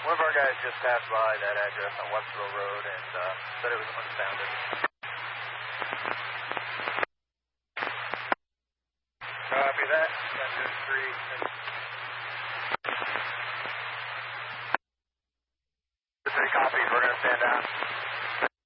One of our guys just passed by that address on Westville Road and said it was unfounded. Copy that. 10-3. 3 copies. We're going to stand down.